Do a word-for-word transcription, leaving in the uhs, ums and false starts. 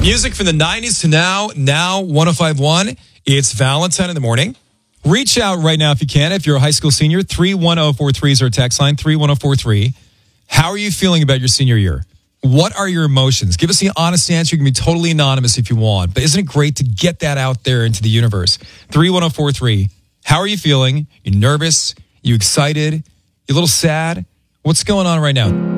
Music from the nineties to now, now one oh five point one. It's Valentine in the morning. Reach out right now if you can. If you're a high school senior, three one zero four three is our text line, three one zero four three. How are you feeling about your senior year? What are your emotions? Give us the honest answer. You can be totally anonymous if you want, but isn't it great to get that out there into the universe? three one zero four three. How are you feeling? You nervous? You excited? You a little sad? What's going on right now?